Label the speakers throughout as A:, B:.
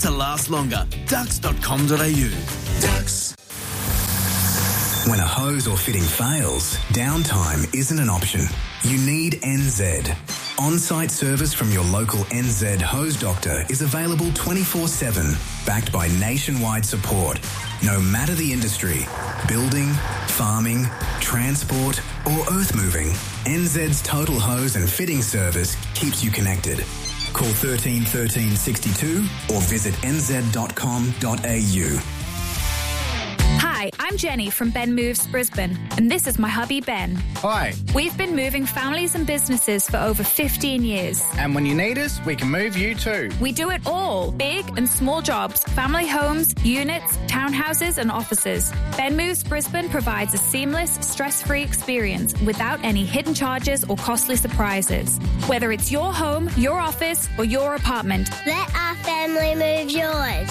A: to last longer. Dux.com.au. Dux.
B: When a hose or fitting fails, downtime isn't an option. You need NZ. On-site service from your local NZ hose doctor is available 24/7, backed by nationwide support. No matter the industry, building, farming, transport or earth moving, NZ's total hose and fitting service keeps you connected. Call 13 13 62 or visit nz.com.au.
C: Hi, I'm Jenny from Ben Moves Brisbane, and this is my hubby Ben.
D: Hi.
C: We've been moving families and businesses for over 15 years.
D: And when you need us, we can move you too.
C: We do it all. Big and small jobs, family homes, units, townhouses and offices. Ben Moves Brisbane provides a seamless, stress-free experience without any hidden charges or costly surprises. Whether it's your home, your office or your apartment.
E: Let our family move yours.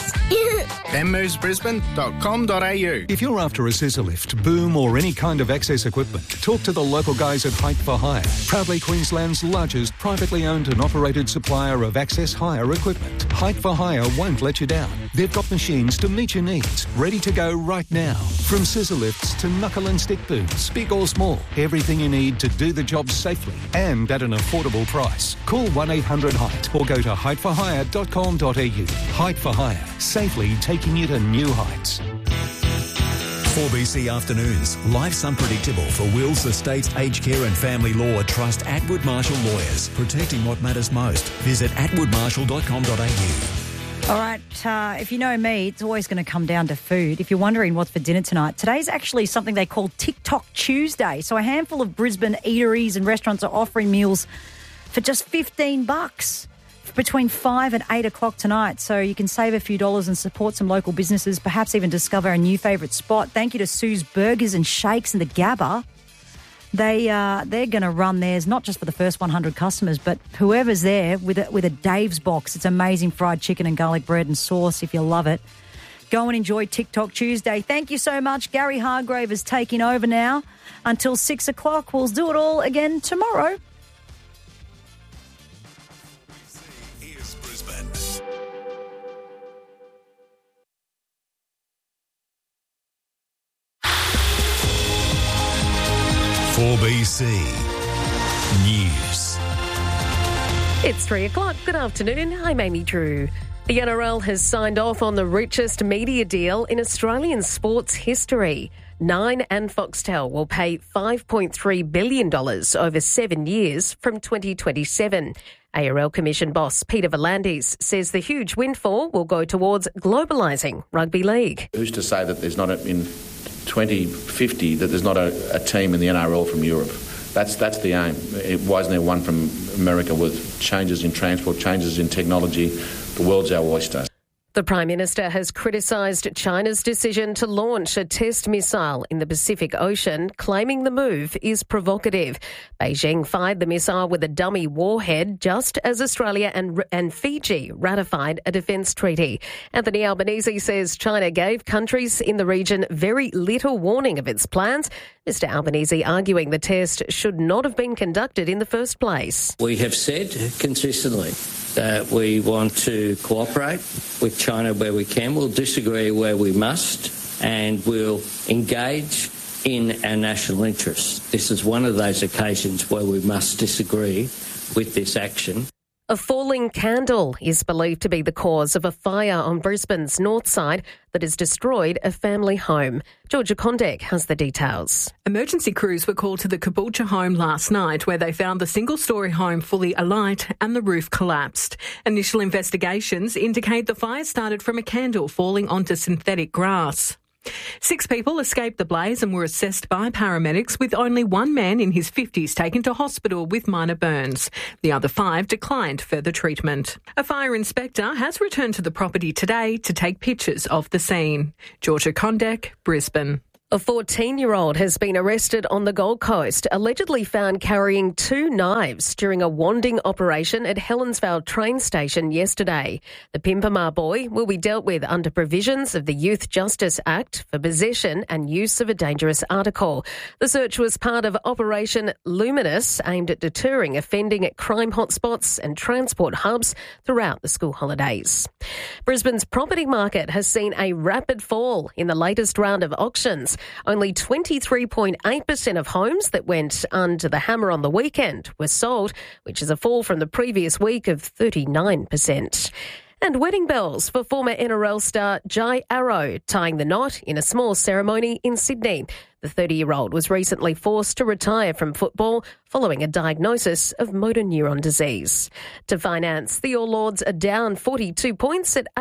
D: benmovesbrisbane.com.au.
F: If you're after a scissor lift, boom or any kind of access equipment, talk to the local guys at Height for Hire, proudly Queensland's largest privately owned and operated supplier of access hire equipment. Height for Hire won't let you down. They've got machines to meet your needs, ready to go right now. From scissor lifts to knuckle and stick booms, big or small, everything you need to do the job safely and at an affordable price. Call 1-800-HEIGHT or go to heightforhire.com.au. Height for Hire, safely taking you to new heights.
G: 4BC Afternoons. Life's unpredictable for wills, estates, aged care and family law. Trust Atwood Marshall Lawyers. Protecting what matters most. Visit atwoodmarshall.com.au.
H: All right, if you know me, it's always going to come down to food. If you're wondering what's for dinner tonight, today's actually something they call TikTok Tuesday. So a handful of Brisbane eateries and restaurants are offering meals for just $15 between 5 and 8 o'clock tonight. So you can save a few dollars and support some local businesses, perhaps even discover a new favourite spot. Thank you to Sue's Burgers and Shakes in the Gabba. They're going to run theirs not just for the first 100 customers, but whoever's there with a Dave's box. It's amazing fried chicken and garlic bread and sauce if you love it. Go and enjoy TikTok Tuesday. Thank you so much. Gary Hargrave is taking over now until 6 o'clock. We'll do it all again tomorrow.
G: Here's Brisbane. 4BC News.
I: It's 3 o'clock. Good afternoon. I'm Amy Drew. The NRL has signed off on the richest media deal in Australian sports history. Nine and Foxtel will pay $5.3 billion over 7 years from 2027. ARL Commission boss Peter V'landys says the huge windfall will go towards globalising rugby league.
J: Who's to say that there's not in 2050 that there's not a team in the NRL from Europe? That's the aim. Why isn't there one from America with changes in transport, changes in technology? The world's our oyster.
I: The Prime Minister has criticised China's decision to launch a test missile in the Pacific Ocean, claiming the move is provocative. Beijing fired the missile with a dummy warhead just as Australia and Fiji ratified a defence treaty. Anthony Albanese says China gave countries in the region very little warning of its plans. Mr Albanese arguing the test should not have been conducted in the first place.
K: We have said consistently that we want to cooperate with China where we can. We'll disagree where we must, and we'll engage in our national interests. This is one of those occasions where we must disagree with this action.
I: A falling candle is believed to be the cause of a fire on Brisbane's north side that has destroyed a family home. Georgia Condek has the details.
L: Emergency crews were called to the Caboolture home last night, where they found the single-storey home fully alight and the roof collapsed. Initial investigations indicate the fire started from a candle falling onto synthetic grass. 6 people escaped the blaze and were assessed by paramedics, with only one man in his 50s taken to hospital with minor burns. The other 5 declined further treatment. A fire inspector has returned to the property today to take pictures of the scene. Georgia Condek, Brisbane.
I: A 14-year-old has been arrested on the Gold Coast, allegedly found carrying 2 knives during a wanding operation at Helensvale train station yesterday. The Pimpamar boy will be dealt with under provisions of the Youth Justice Act for possession and use of a dangerous article. The search was part of Operation Luminous, aimed at deterring offending at crime hotspots and transport hubs throughout the school holidays. Brisbane's property market has seen a rapid fall in the latest round of auctions. Only 23.8% of homes that went under the hammer on the weekend were sold, which is a fall from the previous week of 39%. And wedding bells for former NRL star Jai Arrow, tying the knot in a small ceremony in Sydney. The 30-year-old was recently forced to retire from football following a diagnosis of motor neuron disease. To finance, the All Lords are down 42 points at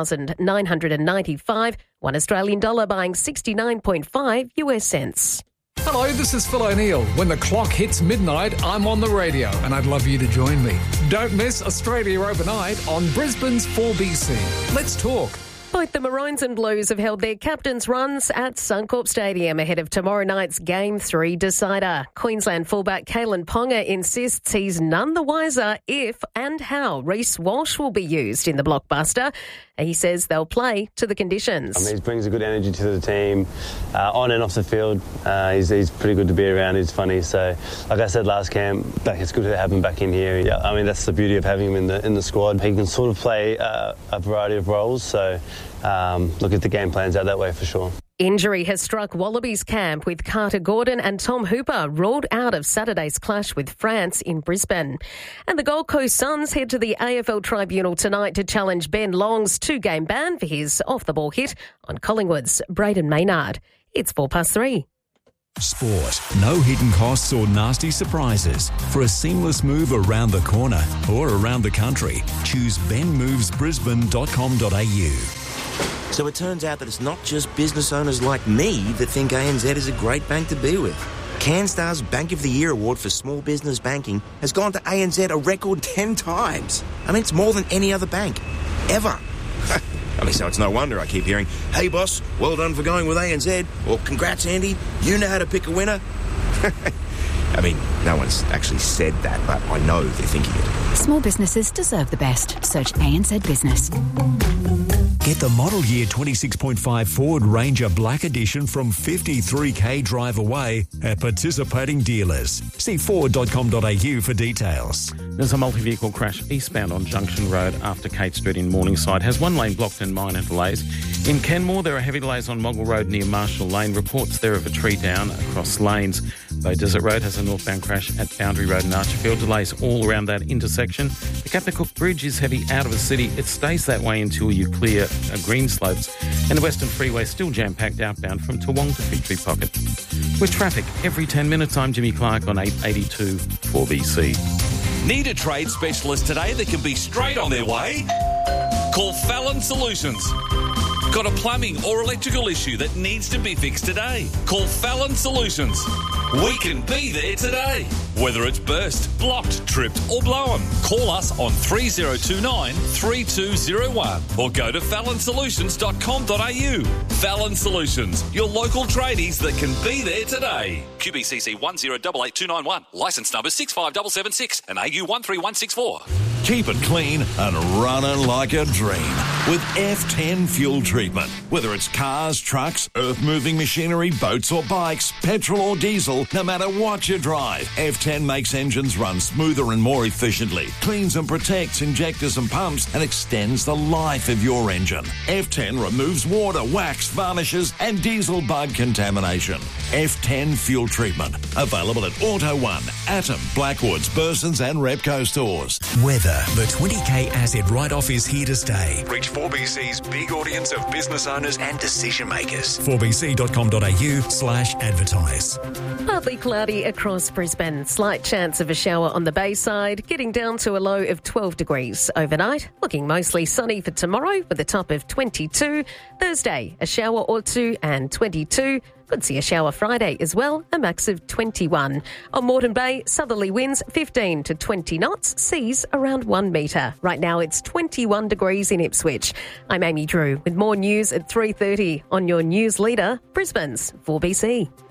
I: 8,995, $1 Australian dollar buying 69.5 US cents.
M: Hello, this is Phil O'Neill. When the clock hits midnight, I'm on the radio and I'd love you to join me. Don't miss Australia Overnight on Brisbane's 4BC. Let's talk.
I: Both the Maroons and Blues have held their captain's runs at Suncorp Stadium ahead of tomorrow night's Game 3 decider. Queensland fullback Kalen Ponga insists he's none the wiser if and how Reece Walsh will be used in the blockbuster. He says they'll play to the conditions.
N: He brings a good energy to the team, on and off the field. He's pretty good to be around. He's funny. So, like I said last camp, it's good to have him back in here. Yeah, I mean, that's the beauty of having him in the squad. He can sort of play a variety of roles. So, look at the game plans out that way for sure.
I: Injury has struck Wallabies camp with Carter Gordon and Tom Hooper ruled out of Saturday's clash with France in Brisbane. And the Gold Coast Suns head to the AFL Tribunal tonight to challenge Ben Long's 2-game ban for his off-the-ball hit on Collingwood's Braden Maynard. It's 3:04.
G: Sport. No hidden costs or nasty surprises. For a seamless move around the corner or around the country, choose benmovesbrisbane.com.au.
O: So it turns out that it's not just business owners like me that think ANZ is a great bank to be with. CanStar's Bank of the Year award for small business banking has gone to ANZ a record 10 times. I mean, it's more than any other bank, ever. I mean, so it's no wonder I keep hearing, "Hey boss, well done for going with ANZ," or "Congrats Andy, you know how to pick a winner." I mean, no one's actually said that, but I know they're thinking it.
P: Small businesses deserve the best. Search ANZ Business.
G: Get the model year 26.5 Ford Ranger Black Edition from 53k drive away at participating dealers. See Ford.com.au for details.
Q: There's a multi-vehicle crash eastbound on Junction Road after Kate Street in Morningside. Has one lane blocked and minor delays. In Kenmore, there are heavy delays on Moggle Road near Marshall Lane. Reports there of a tree down across lanes. Though Desert Road has a northbound crash at Boundary Road in Archerfield. Delays all around that intersection. The Captain Cook Bridge is heavy out of the city. It stays that way until you clear Green Slopes. And the Western Freeway still jam-packed outbound from Toowong to Fig Tree Pocket. With traffic every 10 minutes, I'm Jimmy Clark on 882 4BC.
R: Need a trade specialist today that can be straight on their way? Call Fallon Solutions. Got a plumbing or electrical issue that needs to be fixed today? Call Fallon Solutions. We can be there today. Whether it's burst, blocked, tripped or blown, call us on 3029 3201 or go to fallonsolutions.com.au. Fallon Solutions, your local tradies that can be there today. QBCC 1088291, licence number 65776 and AU 13164.
S: Keep it clean and running like a dream with F10 fuel treatment. Whether it's cars, trucks, earth-moving machinery, boats or bikes, petrol or diesel, no matter what you drive, F10 makes engines run smoother and more efficiently, cleans and protects injectors and pumps, and extends the life of your engine. F10 removes water, wax, varnishes, and diesel bug contamination. F10 fuel treatment. Available at Auto One, Atom, Blackwoods, Burson's and Repco stores.
G: Weather. The 20k asset write-off is here to stay. Reach 4BC's big audience of business owners and decision makers. 4bc.com.au/advertise.
I: Partly cloudy across Brisbane. Slight chance of a shower on the Bayside, getting down to a low of 12 degrees overnight. Looking mostly sunny for tomorrow with a top of 22. Thursday, a shower or two and 22. Could see a shower Friday as well, a max of 21. On Moreton Bay, southerly winds 15 to 20 knots, seas around 1 metre. Right now it's 21 degrees in Ipswich. I'm Amy Drew with more news at 3:30 on your news leader, Brisbane's 4BC.